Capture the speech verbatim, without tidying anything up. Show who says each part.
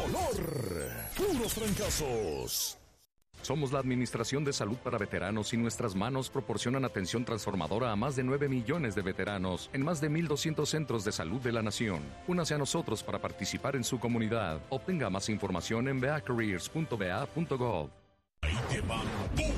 Speaker 1: Dolor. Puros fracasos.
Speaker 2: Somos la Administración de Salud para Veteranos y nuestras manos proporcionan atención transformadora a más de nueve millones de veteranos en más de mil doscientos centros de salud de la nación. Únase a nosotros para participar en su comunidad. Obtenga más información en v a careers punto v a punto gov.
Speaker 1: Ahí te va tu